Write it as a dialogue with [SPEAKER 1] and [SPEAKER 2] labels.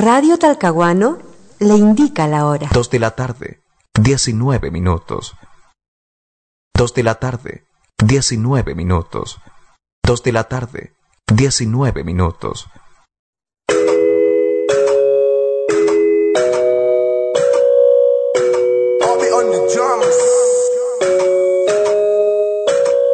[SPEAKER 1] Radio Talcahuano le indica la hora.
[SPEAKER 2] 2 de la tarde, 19 minutos. 2 de la tarde, 19 minutos. 2 de la tarde, 19 minutos.